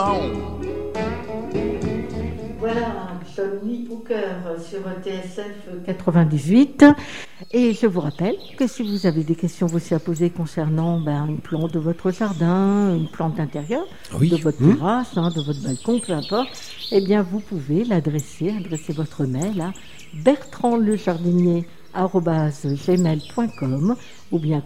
alone. Voilà, Johnny Hooker sur TSF 98. Et je vous rappelle que si vous avez des questions aussi à poser concernant une plante de votre jardin, une plante d'intérieur, de votre terrasse, de votre balcon, peu importe, eh bien vous pouvez adresser votre mail à bertrandlejardinier@gmail.com ou bien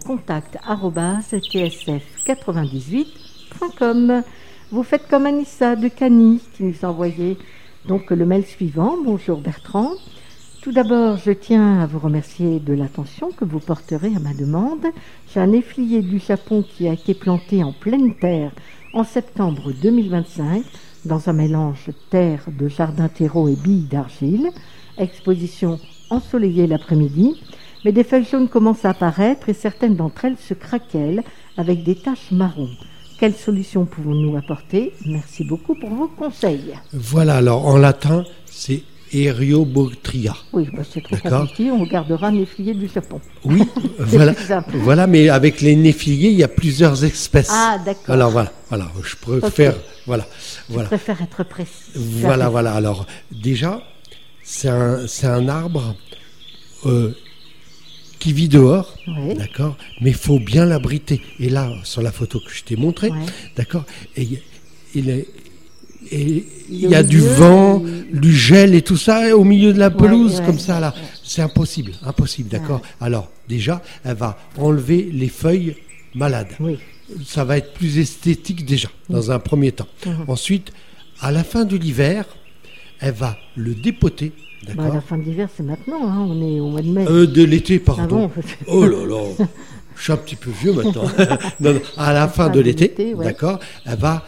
contact@tsf98.com. Vous faites comme Anissa de Cany qui nous a envoyé donc le mail suivant. Bonjour Bertrand. Tout d'abord, je tiens à vous remercier de l'attention que vous porterez à ma demande. J'ai un néflier du Japon qui a été planté en pleine terre en septembre 2025 dans un mélange terre de jardin terreau et billes d'argile. Exposition ensoleillée l'après-midi. Mais des feuilles jaunes commencent à apparaître et certaines d'entre elles se craquellent avec des taches marron. Quelle solution pouvons-nous apporter? Merci beaucoup pour vos conseils. Voilà, alors en latin, c'est Eriobotria. Oui, c'est trop compliqué, on regardera néflier du Japon. Oui, voilà, mais avec les néfliers, il y a plusieurs espèces. Ah, d'accord. Alors voilà, je préfère, Je préfère être précis. Voilà, alors déjà, c'est un arbre qui vit dehors, d'accord, mais il faut bien l'abriter. Et là, sur la photo que je t'ai montrée, d'accord, et il y a du vent, du gel et tout ça au milieu de la pelouse, comme ça, là. C'est impossible, d'accord. Alors, déjà, elle va enlever les feuilles malades. Oui. Ça va être plus esthétique déjà, dans un premier temps. Ensuite, à la fin de l'hiver, elle va le dépoter. À la fin de l'hiver, c'est maintenant, on est au mois de mai. De l'été, pardon. Ah bon. Oh là là, je suis un petit peu vieux maintenant. non, à la fin de l'été, d'accord, elle va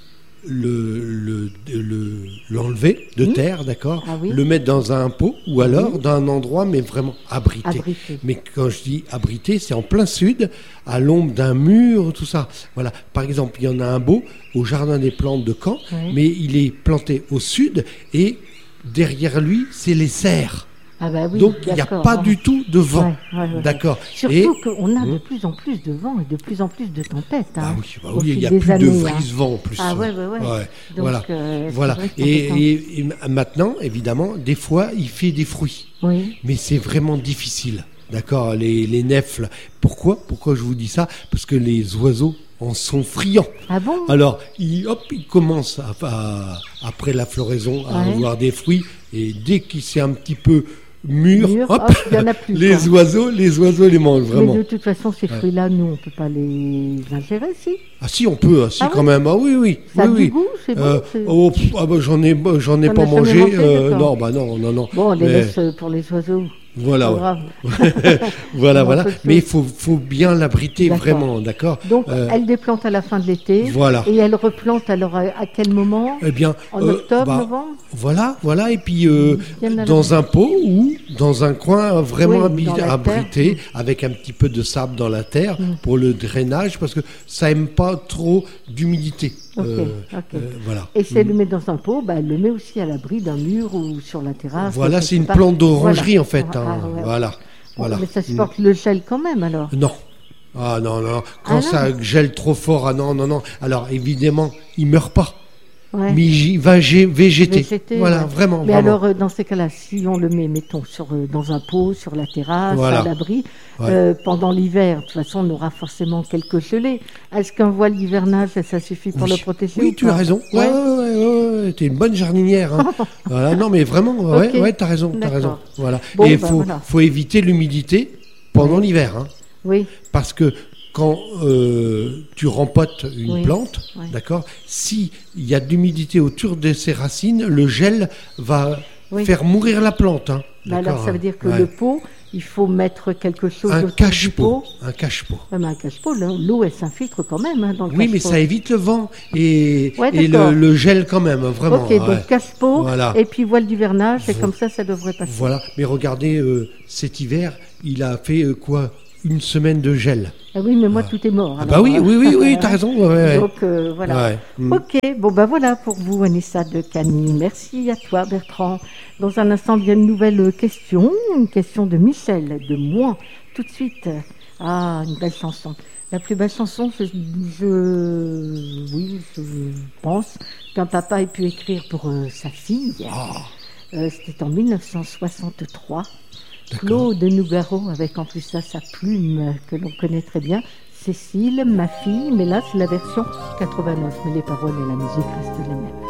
l'enlever de terre, d'accord, le mettre dans un pot ou alors dans un endroit mais vraiment abrité. Mais quand je dis abrité, c'est en plein sud, à l'ombre d'un mur, tout ça. Voilà. Par exemple, il y en a un beau au jardin des plantes de Caen, mais il est planté au sud et derrière lui, c'est les serres. Donc, il n'y a pas du tout de vent. D'accord. Surtout qu'on a de plus en plus de vent et de plus en plus de tempêtes. Oui, il n'y a plus de brise-vent en plus. Donc, voilà. Et maintenant, évidemment, des fois, il fait des fruits. Mais c'est vraiment difficile. D'accord, les nèfles. Pourquoi je vous dis ça? Parce que les oiseaux en sont friands. Ah bon? Alors, ils commencent après la floraison à avoir des fruits, et dès qu'il s'est un petit peu mûr, il y en a plus, les oiseaux les mangent vraiment. Mais de toute façon, ces fruits-là, nous, on peut pas les ingérer, si? Ah si, on peut, quand même. Ah oui. Ça a du goût, c'est bon. J'en ai pas mangé. Non. Bon, on les laisse pour les oiseaux. Voilà. Mais il faut bien l'abriter vraiment, d'accord. Donc, elle déplante à la fin de l'été. Voilà. Et elle replante alors à quel moment? Eh bien, en octobre, novembre. Voilà. Et puis dans un pot ou dans un coin vraiment abrité, avec un petit peu de sable dans la terre pour le drainage, parce que ça aime pas trop d'humidité. Voilà. Et si elle le met dans un pot, elle le met aussi à l'abri d'un mur ou sur la terrasse. Voilà, c'est une plante d'orangerie en fait. Voilà. Mais ça supporte le gel quand même alors? Non. Ah non. Quand ça gèle trop fort, non. Alors évidemment, il meurt pas. Mais il va végéter. Voilà, vraiment. Mais alors, dans ces cas-là, si on le met, mettons, dans un pot, sur la terrasse, à l'abri, pendant l'hiver, de toute façon, on aura forcément quelques gelées. Est-ce qu'un voile d'hivernage, ça suffit pour le protéger? Oui, tu as raison. Ouais. T'es une bonne jardinière. Voilà, non, mais vraiment, t'as raison. Voilà. Bon, et il faut éviter l'humidité pendant l'hiver. Oui. Parce que quand tu rempotes une plante, d'accord, s'il y a de l'humidité autour de ses racines, le gel va faire mourir la plante. Alors ça veut dire que le pot, il faut mettre quelque chose un autour cache-pot. du pot. Un cache-pot. Un cache-pot, l'eau elle s'infiltre quand même dans le cache-pot. Oui, mais ça évite le vent et le gel quand même, vraiment. Ok, donc cache-pot et puis voile d'hivernage, et comme ça devrait passer. Voilà, mais regardez, cet hiver, il a fait une semaine de gel. Ah oui, mais moi, tout est mort. Alors, oui, t'as raison. Donc, voilà. Ok, voilà pour vous, Anissa de Cany. Merci à toi, Bertrand. Dans un instant, il y a une nouvelle question. Une question de Michel, de moi. Tout de suite. Ah, une belle chanson. La plus belle chanson, je pense, qu'un papa ait pu écrire pour sa fille. C'était en 1963. Claude Nougaro, avec en plus ça sa plume que l'on connaît très bien. Cécile, ma fille, mais là c'est la version 89, mais les paroles et la musique restent les mêmes.